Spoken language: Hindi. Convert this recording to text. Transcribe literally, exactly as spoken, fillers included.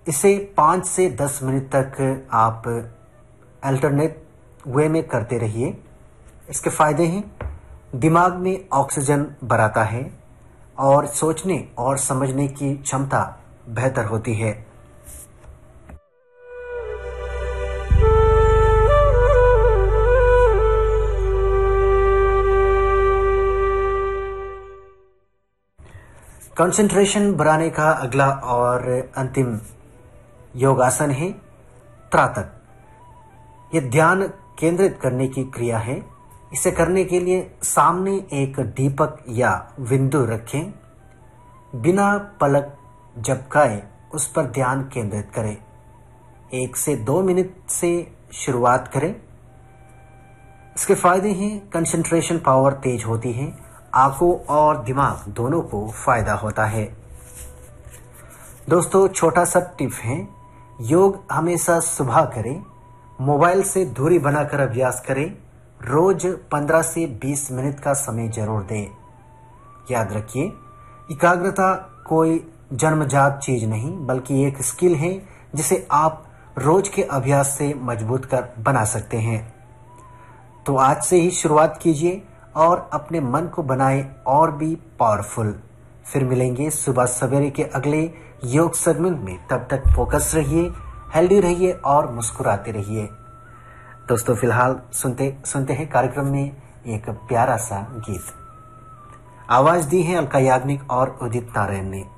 इसे पाँच से दस मिनट तक आप अल्टरनेट वे में करते रहिए। इसके फायदे हैं, दिमाग में ऑक्सीजन बढ़ाता है और सोचने और समझने की क्षमता बेहतर होती है। कंसंट्रेशन बढ़ाने का अगला और अंतिम योगासन है त्राटक। यह ध्यान केंद्रित करने की क्रिया है। इसे करने के लिए सामने एक दीपक या बिंदु रखें, बिना पलक झपकाए उस पर ध्यान केंद्रित करें। एक से दो मिनट से शुरुआत करें। इसके फायदे हैं, कंसंट्रेशन पावर तेज होती है, आंखों और दिमाग दोनों को फायदा होता है। दोस्तों, छोटा सा टिप है, योग हमेशा सुबह करें। मोबाइल से दूरी बनाकर अभ्यास करें। रोज पंद्रह से बीस मिनट का समय जरूर दें। याद रखिए, एकाग्रता कोई जन्मजात चीज नहीं, बल्कि एक स्किल है जिसे आप रोज के अभ्यास से मजबूत कर बना सकते हैं। तो आज से ही शुरुआत कीजिए और अपने मन को बनाए और भी पावरफुल। फिर मिलेंगे सुबह सवेरे के अगले योग सेगमेंट में। तब तक फोकस रहिए, हेल्दी रहिए और मुस्कुराते रहिए। दोस्तों, फिलहाल सुनते सुनते हैं कार्यक्रम में एक प्यारा सा गीत। आवाज दी है अलका याग्निक और उदित नारायण ने।